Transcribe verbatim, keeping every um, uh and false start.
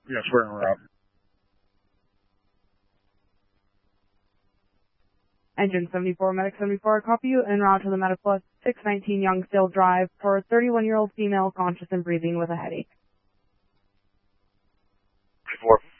Yes, we're en route. Engine seventy-four, Medic seventy-four, copy you en route to the MediPlus six nineteen Youngsdale Drive for a thirty-one-year-old female conscious and breathing with a headache. Before.